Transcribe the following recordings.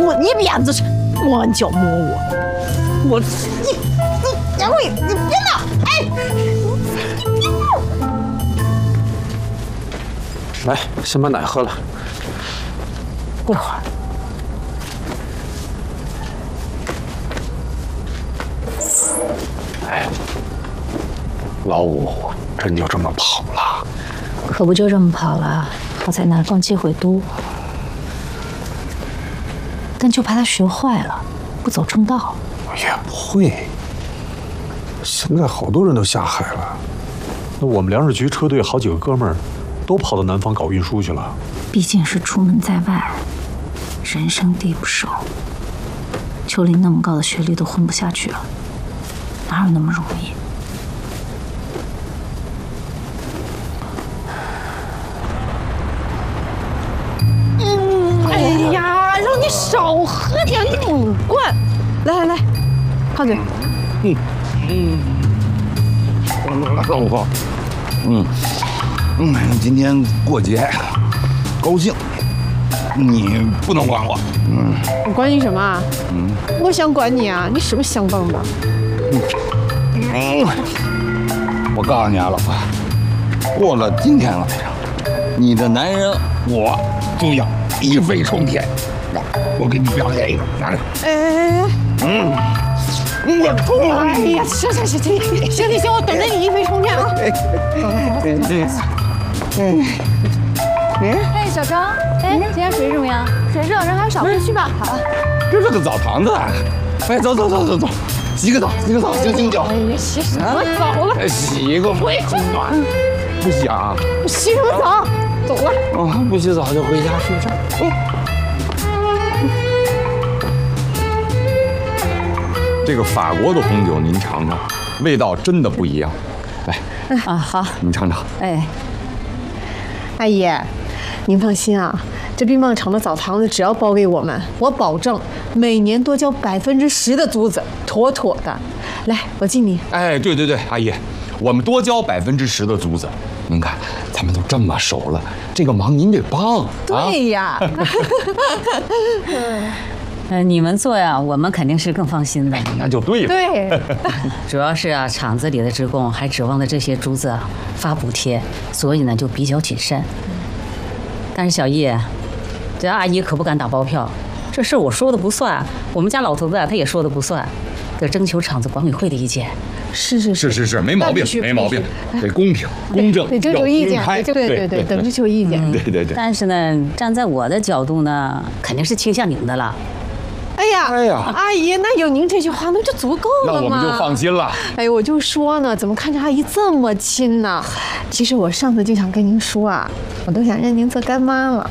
摸你辫子，摸完脚摸我，你杨贵，你别闹！哎， 来，先把奶喝了。 过会儿。 哎，老五真就这么跑了？ 可不就这么跑了？好在南方接回都，但就怕他学坏了，不走正道。 也不会。现在好多人都下海了。那我们粮食局车队好几个哥们儿，都跑到南方搞运输去了。 毕竟是出门在外，人生地不熟。秋林那么高的学历都混不下去了，哪有那么容易？ 哎呀，让你少喝点母罐。来来来，胖嘴。 老婆，今天过节，高兴，你不能管我。 我管你什么啊？我想管你啊！你是不是想蹦的？ 我告诉你啊，老婆，过了今天晚上，你的男人我就要一飞冲天。我给你表演一个，拿着。我痛了！ 哎呀，行，我等着你一飞冲天啊！ 哎，小张，哎，今天水怎么样？水热，让他少回去吧。好了， 这是个澡堂子。哎，走，洗个澡，醒酒。 哎呀，洗什么澡了？ 洗个会暖，不洗啊？ 洗什么澡？走了。 不洗澡就回家睡觉。这个法国的红酒您尝尝，味道真的不一样。来啊，好， 您尝尝。 哎， 阿姨，您放心啊，这冰棒厂的澡堂子只要包给我们，我保证每年多交10%的租子，妥妥的。来，我敬你。 哎，对，阿姨，我们多交10%的租子。您看，咱们都这么熟了，这个忙您得帮。 对呀。 你们做呀，我们肯定是更放心的。 那就对了。 对， 主要是啊，厂子里的职工还指望着这些租子发补贴，所以呢就比较谨慎。但是小易，这阿姨可不敢打包票，这事我说的不算，我们家老头子他也说的不算，得征求厂子管委会的意见。 是， 没毛病，得公平、公正， 得征求意见，对，得征求意见。 对。 但是呢，站在我的角度呢，肯定是倾向你们的了。 哎呀，阿姨，那有您这句话，那就足够了嘛。 那我们就放心了。 哎呦，我就说呢，怎么看着阿姨这么亲呢？其实我上次就想跟您说啊，我都想认您做干妈了。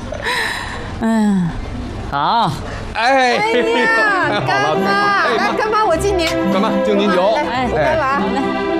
好。 哎呀，干妈，来，干妈我敬您。 干妈敬您酒。 来，干了啊。